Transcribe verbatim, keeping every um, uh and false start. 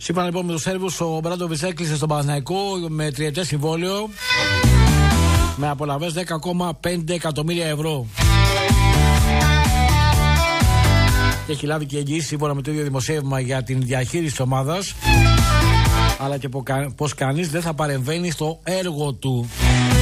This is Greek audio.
Σύμφωνα λοιπόν με τους Σέρβους, ο Μπράντοβιτς έκλεισε στον Παναθηναϊκό με τριετές συμβόλαιο με απολαβές δέκα κόμμα πέντε εκατομμύρια ευρώ. Και έχει λάβει και εγγυήσεις σύμφωνα με το ίδιο δημοσίευμα για την διαχείριση της ομάδας, αλλά και πως κανείς δεν θα παρεμβαίνει στο έργο του.